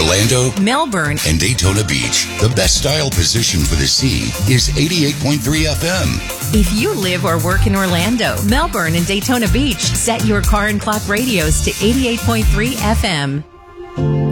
Orlando, Melbourne, and Daytona Beach. The best style position for the sea is 88.3 FM. If you live or work in Orlando, Melbourne, and Daytona Beach, set your car and clock radios to 88.3 FM.